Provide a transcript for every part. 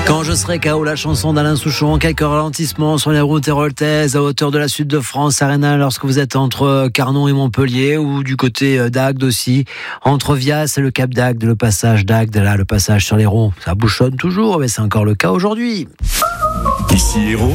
Quand je serai KO, la chanson d'Alain Souchon, quelques ralentissements sur les routes héroltaises à hauteur de la Sud de France Arena lorsque vous êtes entre Carnon et Montpellier ou du côté d'Agde aussi, entre Vias et le Cap d'Agde, le passage d'Agde, là le passage sur les ronds, ça bouchonne toujours, mais c'est encore le cas aujourd'hui. Ici Héros,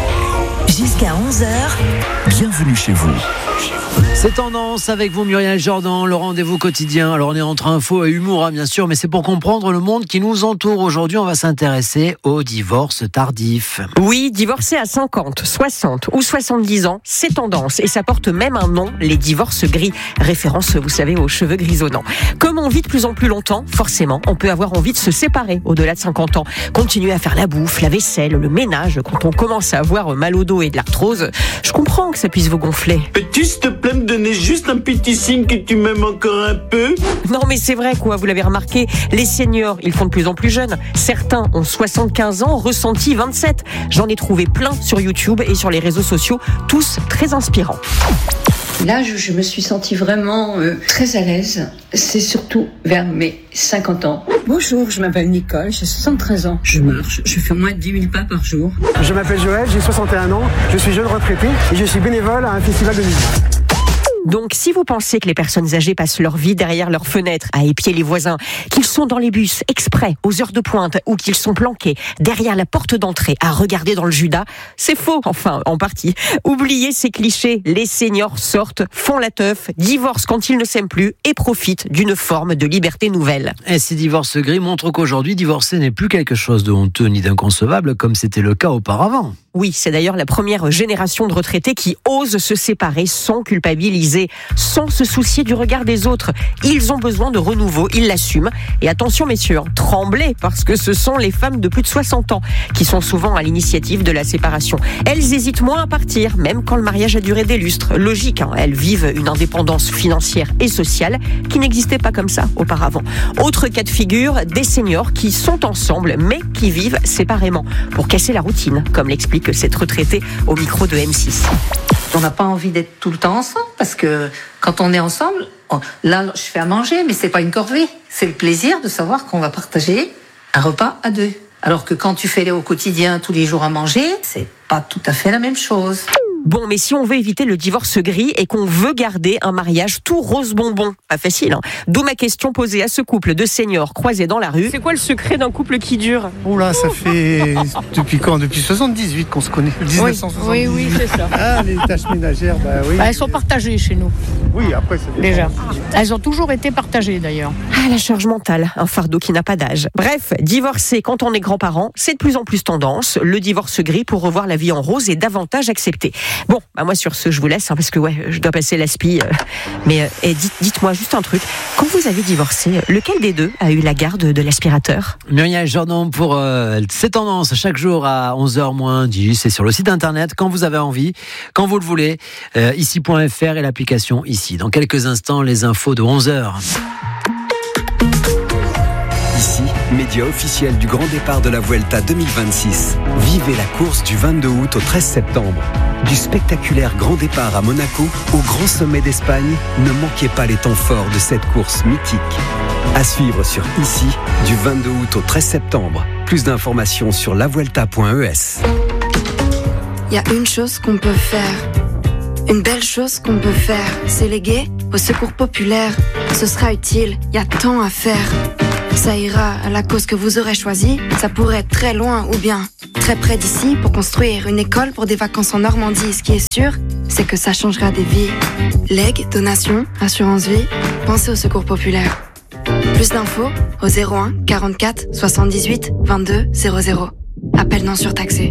jusqu'à 11h, bienvenue chez vous. C'est Tendance avec vous Muriel Jordan, le rendez-vous quotidien. Alors on est entre info et humour bien sûr, mais c'est pour comprendre le monde qui nous entoure. Aujourd'hui on va s'intéresser au divorce tardif. Oui, divorcer à 50, 60 ou 70 ans, c'est tendance et ça porte même un nom, les divorces gris. Référence, vous savez, aux cheveux grisonnants. Comme on vit de plus en plus longtemps, forcément, on peut avoir envie de se séparer au-delà de 50 ans. Continuer à faire la bouffe, la vaisselle, le ménage, quand on commence à avoir mal au dos et de l'arthrose, je comprends que ça puisse vous gonfler. Peux-tu s'il te plaît me donner juste un petit signe que tu m'aimes encore un peu? Non mais c'est vrai quoi, vous l'avez remarqué, les seniors, ils font de plus en plus jeunes. Certains ont 75 ans, ressenti 27. J'en ai trouvé plein sur YouTube et sur les réseaux sociaux, tous très inspirants. Là, je me suis sentie vraiment très à l'aise. C'est surtout vers mes 50 ans. Bonjour, je m'appelle Nicole, j'ai 73 ans. Je marche, je fais au moins 10 000 pas par jour. Je m'appelle Joël, j'ai 61 ans, je suis jeune retraité et je suis bénévole à un festival de musique. Donc, si vous pensez que les personnes âgées passent leur vie derrière leurs fenêtres à épier les voisins, qu'ils sont dans les bus exprès aux heures de pointe ou qu'ils sont planqués derrière la porte d'entrée à regarder dans le Judas, c'est faux, enfin, en partie. Oubliez ces clichés, les seniors sortent, font la teuf, divorcent quand ils ne s'aiment plus et profitent d'une forme de liberté nouvelle. Et ces divorces gris montrent qu'aujourd'hui, divorcer n'est plus quelque chose de honteux ni d'inconcevable comme c'était le cas auparavant. Oui, c'est d'ailleurs la première génération de retraités qui osent se séparer sans culpabiliser, sans se soucier du regard des autres. Ils ont besoin de renouveau, ils l'assument. Et attention messieurs, tremblez, parce que ce sont les femmes de plus de 60 ans qui sont souvent à l'initiative de la séparation. Elles hésitent moins à partir, même quand le mariage a duré des lustres. Logique, elles vivent une indépendance financière et sociale qui n'existait pas comme ça auparavant. Autre cas de figure, des seniors qui sont ensemble, mais qui vivent séparément, pour casser la routine, comme l'explique cette retraitée au micro de M6. On n'a pas envie d'être tout le temps ensemble parce que quand on est ensemble, là je fais à manger mais c'est pas une corvée, c'est le plaisir de savoir qu'on va partager un repas à deux. Alors que quand tu fais au quotidien tous les jours à manger, c'est pas tout à fait la même chose. Bon, mais si on veut éviter le divorce gris et qu'on veut garder un mariage tout rose bonbon, pas facile, hein. D'où ma question posée à ce couple de seniors croisés dans la rue. C'est quoi le secret d'un couple qui dure? Oula, ça fait depuis quand? Depuis 78 qu'on se connaît. 1978. Oui, c'est ça. Ah, les tâches ménagères, oui. Elles sont partagées chez nous. Oui, après c'est déjà. Elles ont toujours été partagées d'ailleurs. Ah, la charge mentale, un fardeau qui n'a pas d'âge. Bref, divorcer quand on est grand-parent, c'est de plus en plus tendance. Le divorce gris pour revoir la vie en rose est davantage accepté. Bon, moi sur ce, je vous laisse, parce que je dois passer l'aspi. Mais dites-moi juste un truc. Quand vous avez divorcé, lequel des deux a eu la garde de l'aspirateur? Muriel Jordan pour ces tendances chaque jour à 11h-10. C'est sur le site internet quand vous avez envie, quand vous le voulez. Ici.fr et l'application Ici. Dans quelques instants, les infos de 11h. Ici, média officiel du grand départ de la Vuelta 2026. Vivez la course du 22 août au 13 septembre. Du spectaculaire grand départ à Monaco au grand sommet d'Espagne, ne manquez pas les temps forts de cette course mythique. À suivre sur Ici, du 22 août au 13 septembre. Plus d'informations sur lavuelta.es. Il y a une chose qu'on peut faire. Une belle chose qu'on peut faire, c'est léguer au secours populaire. Ce sera utile, il y a tant à faire. Ça ira à la cause que vous aurez choisie. Ça pourrait être très loin ou bien très près d'ici pour construire une école pour des vacances en Normandie. Ce qui est sûr, c'est que ça changera des vies. Legs, donations, assurance vie, pensez au secours populaire. Plus d'infos au 01 44 78 22 00. Appel non surtaxé.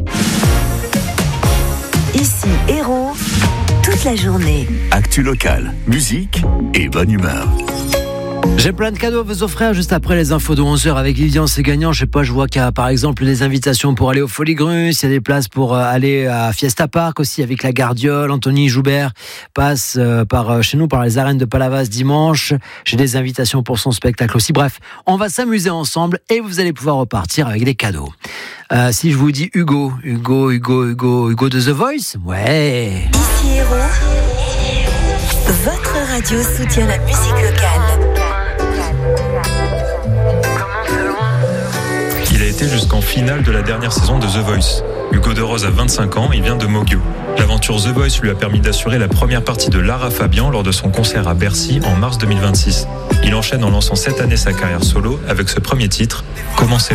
Ici Héros, toute la journée. Actu locale, musique et bonne humeur. J'ai plein de cadeaux à vous offrir juste après les infos de 11h avec Vivian, c'est gagnant. Je sais pas, je vois qu'il y a par exemple des invitations pour aller au Folies Grus, il y a des places pour aller à Fiesta Park aussi avec la Gardiole. Anthony Joubert passe par chez nous, par les arènes de Palavas dimanche. J'ai des invitations pour son spectacle aussi. Bref, on va s'amuser ensemble et vous allez pouvoir repartir avec des cadeaux. Si je vous dis Hugo de The Voice, ouais. Ici Héros, votre radio soutient la musique locale. Il est été jusqu'en finale de la dernière saison de The Voice. Hugo de Rose a 25 ans, il vient de Moguio. L'aventure The Voice lui a permis d'assurer la première partie de Lara Fabian lors de son concert à Bercy en mars 2026. Il enchaîne en lançant cette année sa carrière solo avec ce premier titre, Comment c'est